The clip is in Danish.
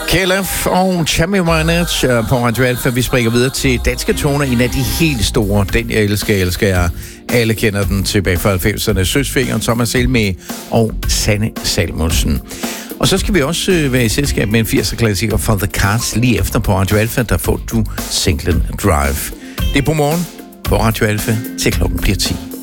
KLF og Champion på Radio Alfa. Vi springer videre til Danske Toner, en af de helt store. Den jeg elsker jeg. Alle kender den tilbage fra 90'erne. Søsfinger, Thomas Helmig og Sanne Salmonsen. Og så skal vi også være i selskab med en 80'er-klassiker fra The Cards lige efter på Radio Alfa. Der får du singlen Drive. Det er på morgen på Radio Alfa til klokken bliver 10.